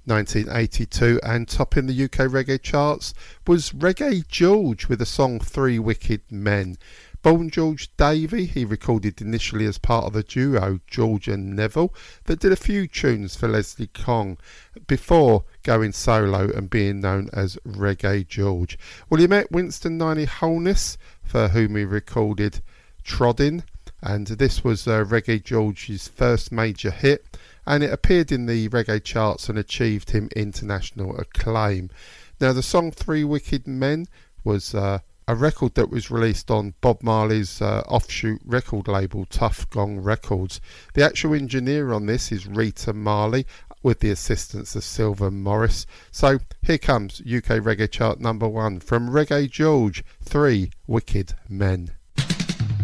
1982, and topping the UK reggae charts was Reggae George with the song Three Wicked Men. Born George Davey, he recorded initially as part of the duo George and Neville that did a few tunes for Leslie Kong before going solo and being known as Reggae George. Well, he met Winston Niney Holness, for whom he recorded Troddin', and this was Reggae George's first major hit, and it appeared in the reggae charts and achieved him international acclaim. Now, the song Three Wicked Men was a record that was released on Bob Marley's offshoot record label Tough Gong Records. The actual engineer on this is Rita Marley, with the assistance of Sylvan Morris. So here comes UK reggae chart number 1 from Reggae George, Three Wicked Men.